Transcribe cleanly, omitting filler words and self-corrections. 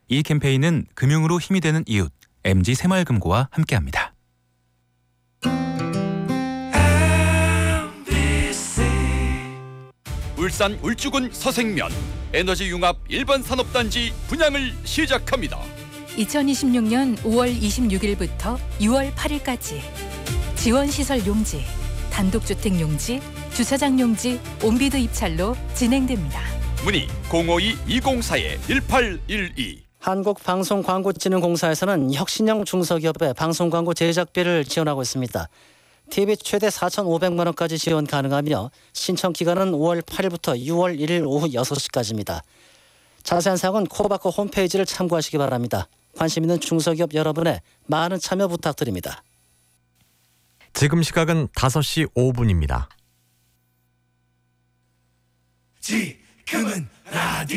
이 캠페인은 금융으로 힘이 되는 이웃 MG새마을금고와 함께합니다. 울산 울주군 서생면 에너지 융합 일반 산업단지 분양을 시작합니다. 2026년 5월 26일부터 6월 8일까지 지원시설 용지, 단독주택 용지, 주차장 용지, 온비드 입찰로 진행됩니다. 문의 052-204-1812. 한국방송광고진흥공사에서는 혁신형 중소기업의 방송광고 제작비를 지원하고 있습니다. TV 최대 4,500만 원까지 지원 가능하며 신청 기간은 5월 8일부터 6월 1일 오후 6시까지입니다. 자세한 사항은 코바코 홈페이지를 참고하시기 바랍니다. 관심 있는 중소기업 여러분의 많은 참여 부탁드립니다. 지금 시각은 5시 5분입니다. 지금은 라디오